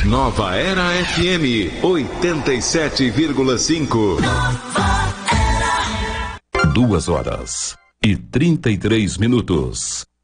Nova Era FM 87,5. 2 horas e 33 minutos.